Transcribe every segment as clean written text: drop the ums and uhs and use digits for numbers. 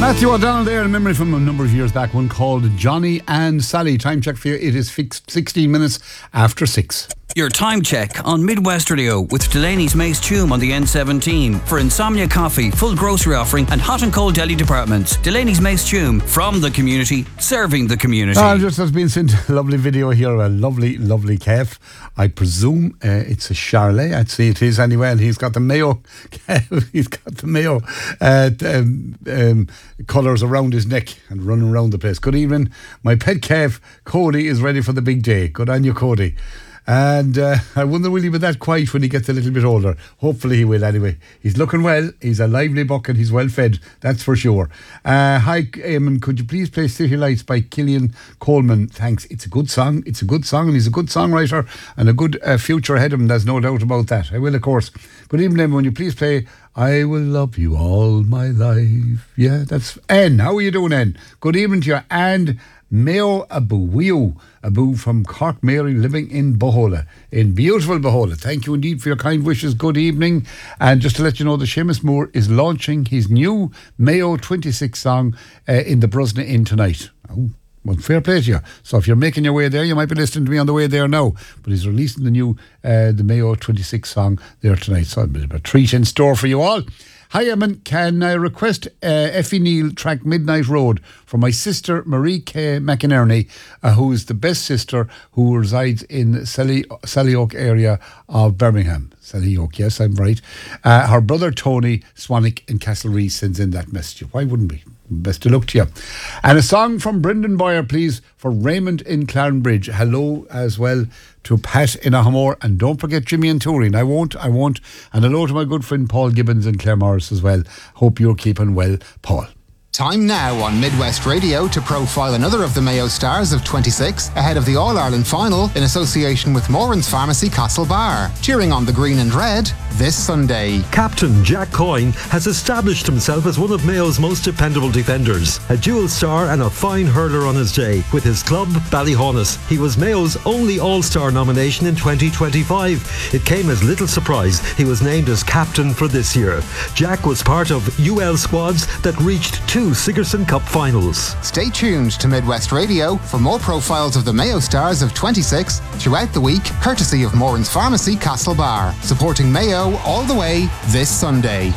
Matthew O'Donnell there, a memory from a number of years back, one called Johnny and Sally. Time check for you, it is fixed 16 minutes after 6. Your time check on Midwest Radio with Delaney's Mace Tume on the N17 for Insomnia Coffee, full grocery offering and hot and cold deli departments. Delaney's Mace Tume, from the community, serving the community. Just has been sent a lovely video here, a lovely, lovely calf. I presume it's a Charlet. I'd say it is anyway, and he's got the Mayo he's got the Mayo colours around his neck and running around the place. Good evening. My pet calf, Cody, is ready for the big day. Good on you, Cody. And I wonder will he be that quiet when he gets a little bit older. Hopefully he will anyway. He's looking well. He's a lively buck and he's well fed. That's for sure. Hi Eamon, could you please play City Lights by Killian Coleman? Thanks. It's a good song. It's a good song and he's a good songwriter and a good future ahead of him. There's no doubt about that. I will, of course. Good evening, Eamon. Will you please play I Will Love You All My Life? Yeah, that's Anne. How are you doing, Anne? Good evening to you. And Mayo Abu from Cork Mary, living in Bohola, in beautiful Bohola. Thank you indeed for your kind wishes. Good evening. And just to let you know, the Seamus Moore is launching his new Mayo 26 song in the Brusna Inn tonight. Oh, well, fair play to you. So if you're making your way there, you might be listening to me on the way there now. But he's releasing the new the Mayo 26 song there tonight. So a bit of a treat in store for you all. Hi, Eamon. Can I request Effie Neal track Midnight Road for my sister Marie K. McInerney, who is the best sister who resides in Sallyoak area of Birmingham. Sallyoak, yes, I'm right. Her brother Tony Swanwick in Castlereagh sends in that message. Why wouldn't we? Best of luck to you. And a song from Brendan Boyer, please, for Raymond in Clarenbridge. Hello as well to Pat in Ahamore. And don't forget Jimmy and Turin. I won't. And hello to my good friend Paul Gibbons in Claremorris as well. Hope you're keeping well, Paul. Time now on Midwest Radio to profile another of the Mayo stars of 26 ahead of the All-Ireland final in association with Moran's Pharmacy Castlebar. Cheering on the green and red this Sunday. Captain Jack Coyne has established himself as one of Mayo's most dependable defenders. A dual star and a fine hurler on his day with his club Ballyhonus. He was Mayo's only All-Star nomination in 2025. It came as little surprise he was named as captain for this year. Jack was part of UL squads that reached 2 Sigerson Cup finals. Stay tuned to Midwest Radio for more profiles of the Mayo stars of 26 throughout the week, courtesy of Moran's Pharmacy Castlebar, supporting Mayo all the way this Sunday.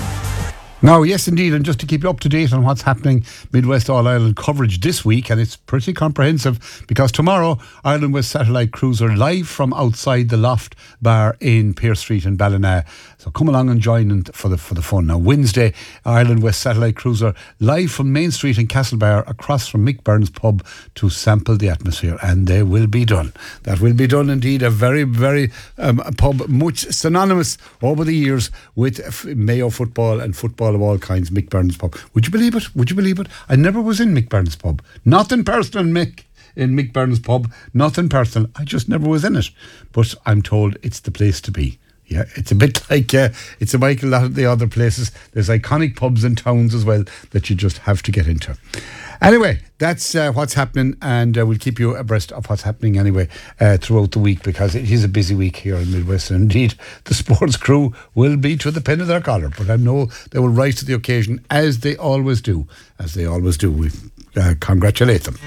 Now, yes, indeed, and just to keep you up to date on what's happening, Midwest All-Ireland coverage this week, and it's pretty comprehensive because tomorrow, Ireland West Satellite Cruiser live from outside the Loft Bar in Pearse Street in Ballina. So come along and join in for the fun. Now, Wednesday, Ireland West Satellite Cruiser live from Main Street in Castlebar across from Mick Burns pub to sample the atmosphere, and they will be done. That will be done indeed. A very, very pub much synonymous over the years with Mayo football and football of all kinds, Mick Burns pub. Would you believe it? I never was in Mick Burns pub. Nothing personal, Mick. In Mick Burns pub, nothing personal. I just never was in it. But I'm told it's the place to be. Yeah, it's a bit like it's like a lot of the other places. There's iconic pubs and towns as well that you just have to get into. Anyway, that's what's happening, and we'll keep you abreast of what's happening anyway throughout the week, because it is a busy week here in Midwest. And indeed, the sports crew will be to the pin of their collar, but I know they will rise to the occasion as they always do. We congratulate them.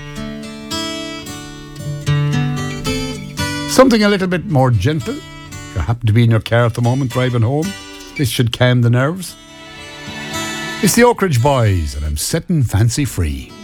Something a little bit more gentle. If you happen to be in your car at the moment driving home, this should calm the nerves. It's the Oak Ridge Boys, and I'm setting fancy free.